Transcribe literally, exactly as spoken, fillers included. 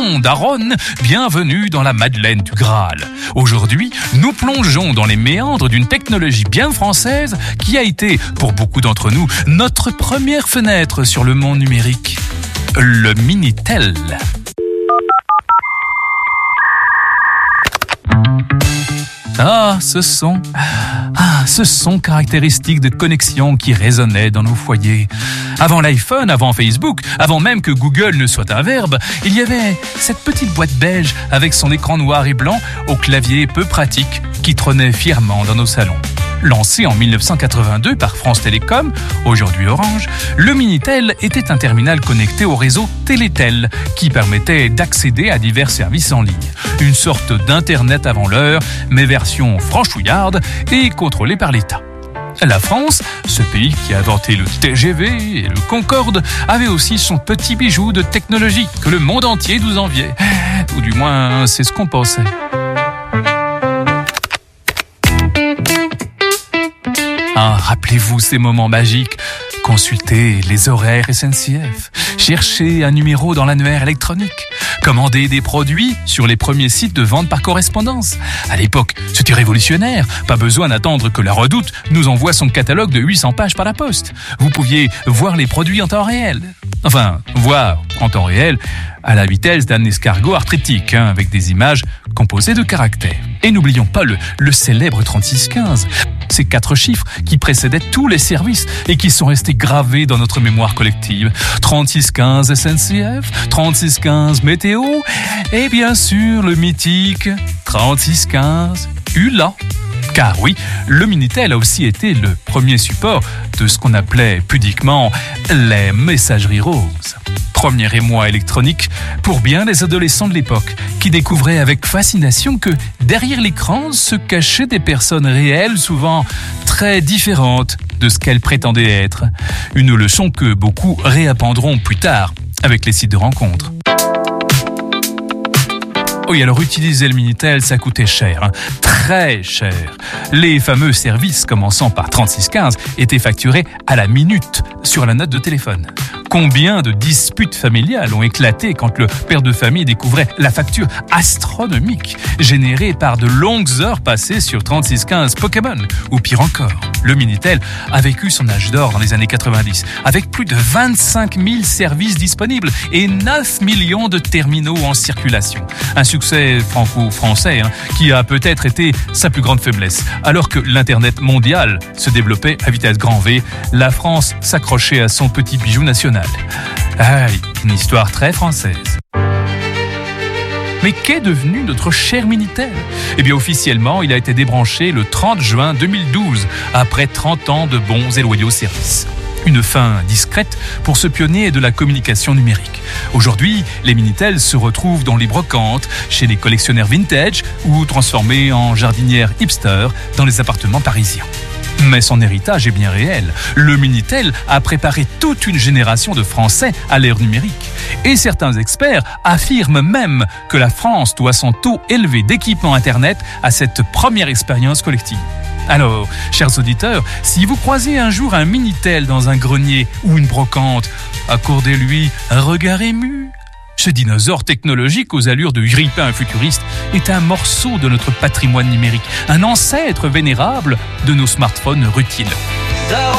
monde, Aaron, bienvenue dans la Madeleine du Graal. Aujourd'hui, nous plongeons dans les méandres d'une technologie bien française qui a été, pour beaucoup d'entre nous, notre première fenêtre sur le monde numérique. Le Minitel. Ah, ce son, ah, ce son caractéristique de connexion qui résonnait dans nos foyers. Avant l'iPhone, avant Facebook, avant même que Google ne soit un verbe, il y avait cette petite boîte beige avec son écran noir et blanc au clavier peu pratique qui trônait fièrement dans nos salons. Lancé en dix-neuf cent quatre-vingt-deux par France Télécom, aujourd'hui Orange, le Minitel était un terminal connecté au réseau Télétel qui permettait d'accéder à divers services en ligne. Une sorte d'internet avant l'heure, mais version franchouillarde et contrôlée par l'État. La France, ce pays qui a inventé le T G V et le Concorde, avait aussi son petit bijou de technologie que le monde entier nous enviait. Ou du moins, c'est ce qu'on pensait. Ah, rappelez-vous ces moments magiques. Consulter les horaires S N C F, chercher un numéro dans l'annuaire électronique, commander des produits sur les premiers sites de vente par correspondance. À l'époque, c'était révolutionnaire. Pas besoin d'attendre que la Redoute nous envoie son catalogue de huit cents pages par la poste. Vous pouviez voir les produits en temps réel. Enfin, voir en temps réel à la vitesse d'un escargot arthritique, hein, avec des images composées de caractères. Et n'oublions pas le, le célèbre trente-six quinze. Ces quatre chiffres qui précédaient tous les services et qui sont restés gravés dans notre mémoire collective. trente-six quinze S N C F, trente-six quinze Météo et bien sûr le mythique trente-six quinze U L A. Car oui, le Minitel a aussi été le premier support de ce qu'on appelait pudiquement les messageries roses. Premier émoi électronique pour bien les adolescents de l'époque, qui découvraient avec fascination que derrière l'écran se cachaient des personnes réelles, souvent très différentes de ce qu'elles prétendaient être. Une leçon que beaucoup réapprendront plus tard avec les sites de rencontres. Oui, alors utiliser le Minitel, ça coûtait cher, hein, très cher. Les fameux services commençant par trente-six quinze étaient facturés à la minute sur la note de téléphone. Combien de disputes familiales ont éclaté quand le père de famille découvrait la facture astronomique générée par de longues heures passées sur trente-six quinze Pokémon, ou pire encore. Le Minitel a vécu son âge d'or dans les années quatre-vingt-dix, avec plus de vingt-cinq mille services disponibles et neuf millions de terminaux en circulation. Un succès franco-français hein, qui a peut-être été sa plus grande faiblesse. Alors que l'Internet mondial se développait à vitesse grand V, la France s'accrochait à son petit bijou national. Ah, une histoire très française. Mais qu'est devenu notre cher Minitel ? Eh bien, officiellement, il a été débranché le trente juin deux mille douze, après trente ans de bons et loyaux services. Une fin discrète pour ce pionnier de la communication numérique. Aujourd'hui, les Minitel se retrouvent dans les brocantes, chez les collectionneurs vintage ou transformés en jardinières hipster dans les appartements parisiens. Mais son héritage est bien réel. Le Minitel a préparé toute une génération de Français à l'ère numérique. Et certains experts affirment même que la France doit son taux élevé d'équipement Internet à cette première expérience collective. Alors, chers auditeurs, si vous croisez un jour un Minitel dans un grenier ou une brocante, accordez-lui un regard ému. Ce dinosaure technologique aux allures de grippin futuriste est un morceau de notre patrimoine numérique, un ancêtre vénérable de nos smartphones rutiles.